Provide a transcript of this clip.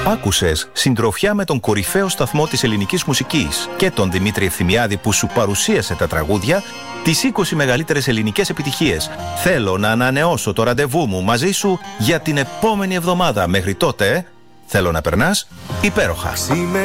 Άκουσες συντροφιά με τον κορυφαίο σταθμό της ελληνικής μουσικής και τον Δημήτρη Ευθυμιάδη που σου παρουσίασε τα τραγούδια, τις 20 μεγαλύτερες ελληνικές επιτυχίες. Θέλω να ανανεώσω το ραντεβού μου μαζί σου για την επόμενη εβδομάδα. Μέχρι τότε, θέλω να περνάς υπέροχα.